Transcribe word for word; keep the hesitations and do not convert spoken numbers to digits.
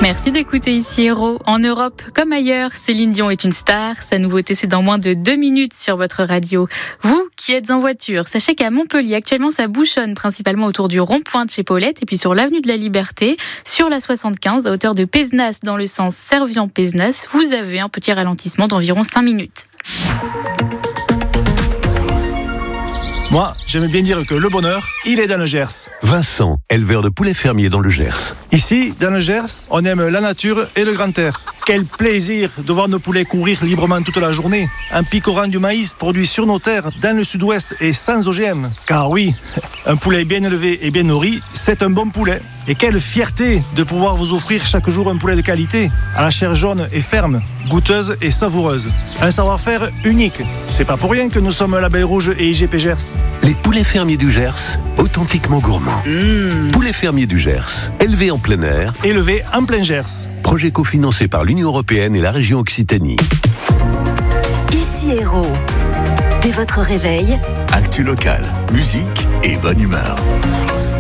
Merci d'écouter ici Héros. En Europe comme ailleurs, Céline Dion est une star. Sa nouveauté, c'est dans moins de deux minutes sur votre radio. Vous qui êtes en voiture, sachez qu'à Montpellier, actuellement, ça bouchonne principalement autour du rond-point de chez Paulette et puis sur l'avenue de la Liberté, sur la soixante-quinze, à hauteur de Pézenas, dans le sens Servian-Pézenas. Vous avez un petit ralentissement d'environ cinq minutes. Moi, j'aime bien dire que le bonheur, il est dans le Gers. Vincent, éleveur de poulets fermiers dans le Gers. Ici, dans le Gers, on aime la nature et le grand air. Quel plaisir de voir nos poulets courir librement toute la journée, en picorant du maïs produit sur nos terres, dans le sud-ouest et sans O G M. Car oui, un poulet bien élevé et bien nourri, c'est un bon poulet. Et quelle fierté de pouvoir vous offrir chaque jour un poulet de qualité, à la chair jaune et ferme, goûteuse et savoureuse. Un savoir-faire unique. C'est pas pour rien que nous sommes Label Rouge et I G P Gers. Les poulets fermiers du Gers, authentiquement gourmands. Mmh. Poulets fermiers du Gers, élevés en plein air. Élevés en plein Gers. Projet cofinancé par l'Union européenne et la région Occitanie. Ici Héros. Dès votre réveil, actu local, musique et bonne humeur.